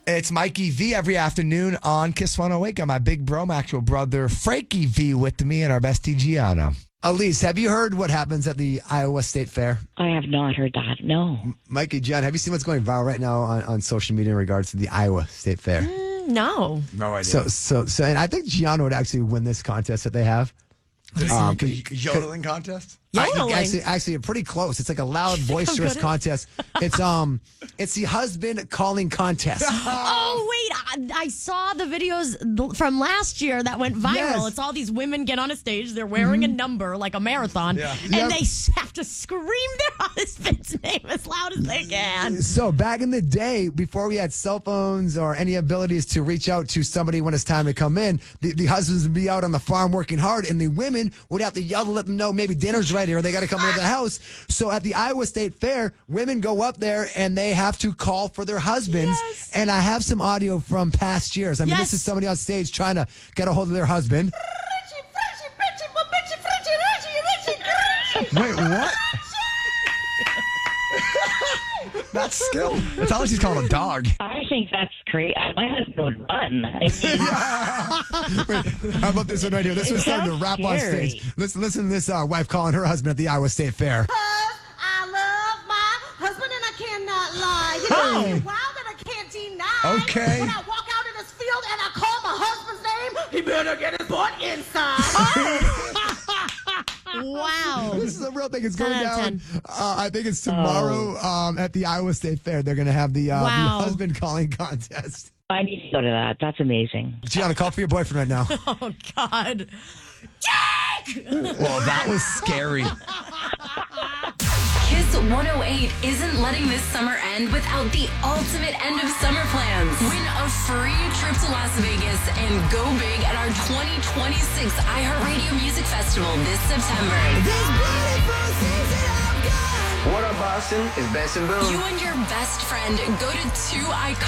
It's Mikey V every afternoon on Kiss 108. Got my big bro, my actual brother, Frankie V, with me and our bestie, Gianna. Elise, have you heard what happens at the Iowa State Fair? I have not heard that, no. Mikey, John, have you seen what's going viral right now on social media in regards to the Iowa State Fair? No. No idea. So, and I think Gianna would actually win this contest that they have. Yodeling contest? Actually, pretty close. It's like a loud, boisterous contest. It's the husband calling contest. Oh, wait. I saw the videos from last year that went viral. Yes. It's all these women get on a stage. They're wearing a number, like a marathon, and they have to scream their husband's name as loud as they can. So back in the day, before we had cell phones or any abilities to reach out to somebody when it's time to come in, the husbands would be out on the farm working hard, and the women would have to yell to let them know maybe dinner's ready or they got to come into the house. So at the Iowa State Fair, women go up there and they have to call for their husbands. Yes. And I have some audio from past years. I mean, this is somebody on stage trying to get a hold of their husband. Wait, what? That's skill. It's not like she's calling a dog. I think that's great. My husband would run. I mean, Wait, how about this one right here? This one's starting to rap on stage. Listen to this wife calling her husband at the Iowa State Fair. I love my husband and I cannot lie. You know, it's wild that I can't deny. Okay. When I walk out in this field and I call my husband's name, he better get his butt inside. Wow. This is a real thing. It's going 10 out down. of 10. I think it's tomorrow at the Iowa State Fair. They're going to have the husband calling contest. I need to go to that. That's amazing. Gianna, call for your boyfriend right now. Oh, God. Well, that was scary. Kiss 108 isn't letting this summer end without the ultimate end of summer plans. Win a free trip to Las Vegas and go big at our 2026 iHeartRadio Music Festival this September. What up, Boston? It's Benson Boone. You and your best friend go to 2 iconic